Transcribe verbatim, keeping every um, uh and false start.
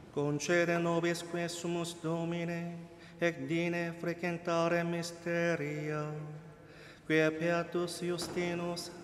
Concede nobis quesumus Domine, ec dine frequentare mysteria, quia Beatus Justinus